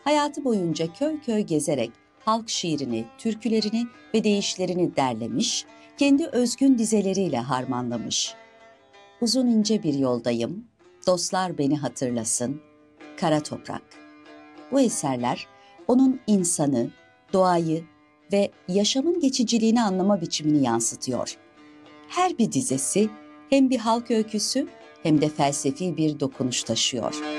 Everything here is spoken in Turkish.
Hayatı boyunca köy köy gezerek halk şiirini, türkülerini ve deyişlerini derlemiş, kendi özgün dizeleriyle harmanlamış. Uzun ince bir yoldayım, dostlar beni hatırlasın, Kara Toprak. Bu eserler onun insanı, doğayı ve yaşamın geçiciliğini anlama biçimini yansıtıyor. Her bir dizesi hem bir halk öyküsü hem de felsefi bir dokunuş taşıyor.